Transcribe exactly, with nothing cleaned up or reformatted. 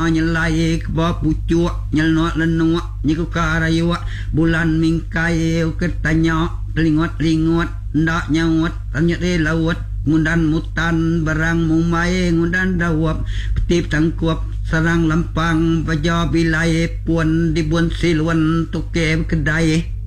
nyelai kebab pucuk nyelnuak lenuak nyiku karayuak bulan mingkai ketanya lingot-lingot ndak nyawat tanya de lawat ngundan mutan barang mumai ngundan dawap petip tangkuap sarang lempang paja bilai puan dibun silwan tuke kedai